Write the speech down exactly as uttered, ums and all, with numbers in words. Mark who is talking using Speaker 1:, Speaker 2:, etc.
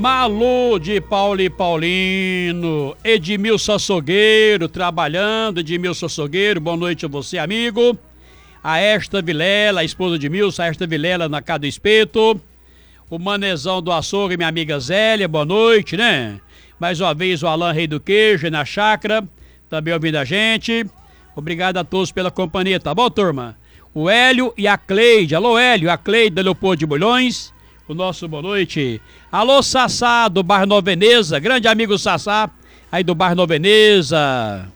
Speaker 1: Malu de Paulo e Paulino, Edmilson Açougueiro trabalhando, Edmilson Açougueiro, boa noite a você, amigo. A Esta Vilela, a esposa de Milson, a Esta Vilela na Casa do Espeto. O Manezão do Açougue, minha amiga Zélia, boa noite, né? Mais uma vez o Alain Rei do Queijo na chácara, também ouvindo a gente. Obrigado a todos pela companhia, tá bom, turma? O Hélio e a Cleide, alô Hélio, a Cleide da Leopoldo de Bulhões, o nosso boa noite. Alô Sassá do bairro Nova Veneza, grande amigo Sassá, aí do bairro Nova Veneza.